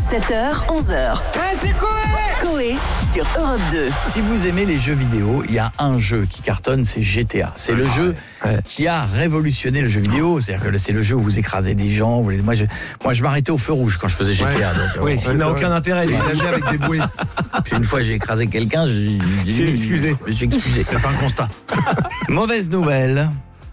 7h, 11h. C'est Coé Coé sur Europe 2. Si vous aimez les jeux vidéo, il y a un jeu qui cartonne, c'est GTA. C'est le jeu qui a révolutionné le jeu vidéo. C'est-à-dire que c'est le jeu où vous écrasez des gens. Moi, je m'arrêtais au feu rouge quand je faisais GTA. Donc, Oui, ça n'a aucun intérêt. Partager avec des bruits. puis une fois j'ai écrasé quelqu'un, C'est excusé. Je me suis excusé. Il a fait un constat. Mauvaise nouvelle.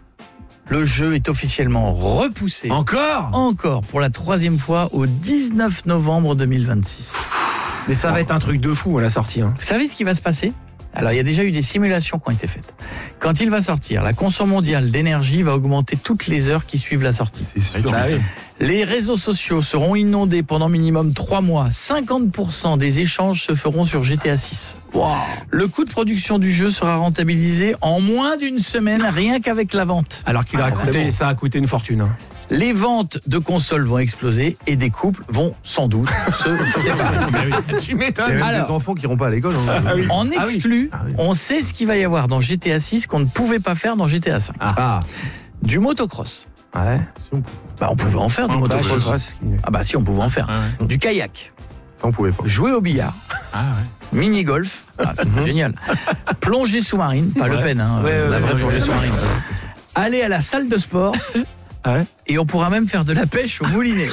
Le jeu est officiellement repoussé. Encore pour la 3e fois au 19 novembre 2026. Mais ça va être un truc de fou à la sortie. Hein. Vous savez ce qui va se passer ? Alors, il y a déjà eu des simulations qui ont été faites. Quand il va sortir, la consommation mondiale d'énergie va augmenter toutes les heures qui suivent la sortie. C'est sûr. Bah oui. Les réseaux sociaux seront inondés pendant minimum 3 mois. 50% des échanges se feront sur GTA 6. Wow. Le coût de production du jeu sera rentabilisé en moins d'une semaine, rien qu'avec la vente. Alors qu'il ça a coûté une fortune. Hein. Les ventes de consoles vont exploser et des couples vont sans doute se séparer. Tu Il y a m'étonnes. même Alors- des enfants qui iront pas à l'école. Hein. En exclu, Ah oui. on sait ce qu'il va y avoir dans GTA 6 qu'on ne pouvait pas faire dans GTA 5. Ah, Du motocross. Ouais. Bah, on pouvait en faire du Bah, je motocross. sais pas ce qu'il- Ah bah si, on pouvait en faire. Du kayak. ça on pouvait pas. Jouer au billard. Mini-golf. Ah, c'est génial. Plongée sous-marine. Pas Le Pen, hein, la vraie plongée sous-marine. Aller à la salle de sport. Ouais. Et on pourra même faire de la pêche au moulinet.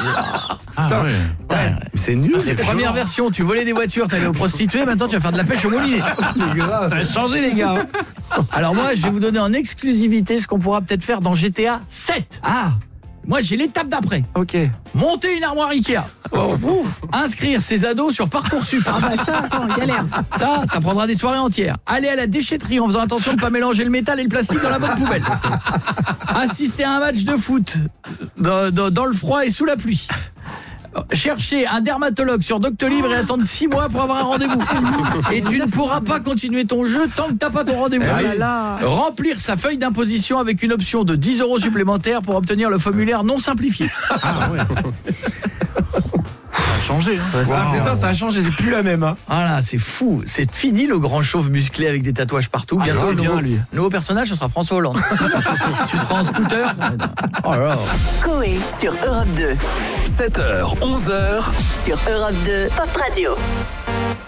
Putain, C'est nul. c'est première version, tu volais des voitures, t'allais aux prostituées, maintenant tu vas faire de la pêche au moulinet. C'est grave. Ça a changé, les gars. Alors moi, je vais vous donner en exclusivité ce qu'on pourra peut-être faire dans GTA 7. Ah, Moi, j'ai l'étape d'après. ok. Monter une armoire Ikea. Inscrire ses ados sur Parcoursup. Ah bah ça, attends, galère. Ça prendra des soirées entières. Aller à la déchetterie en faisant attention de ne pas mélanger le métal et le plastique dans la bonne poubelle. Assister à un match de foot dans le froid et sous la pluie. Chercher un dermatologue sur Doctolib et attendre 6 mois pour avoir un rendez-vous. Et tu ne pourras pas continuer ton jeu tant que t'as pas ton rendez-vous. Oh là là. Remplir sa feuille d'imposition avec une option de 10 € supplémentaires pour obtenir le formulaire non simplifié. Changé. Hein. Ah, putain, ça a changé, c'est plus la même. Hein. Voilà, c'est fou. C'est fini le grand chauve musclé avec des tatouages partout. Ah, Bientôt, il est bien, lui. nouveau personnage, ce sera François Hollande. Tu seras en scooter. Oh là là. Coé sur Europe 2. 7h, 11h. Sur Europe 2, Pop Radio.